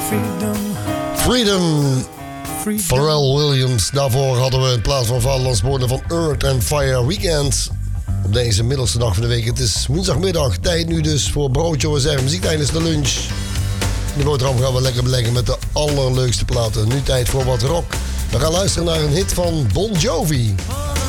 Freedom. Pharrell Williams. Daarvoor hadden we in plaats van Vaderlandswoorden van Earth and Fire Weekend. Op deze middelste dag van de week. Het is woensdagmiddag. Tijd nu dus voor broodje OSR. Muziek tijdens de lunch. De boterham gaan we lekker beleggen met de allerleukste platen. Nu tijd voor wat rock. We gaan luisteren naar een hit van Bon Jovi.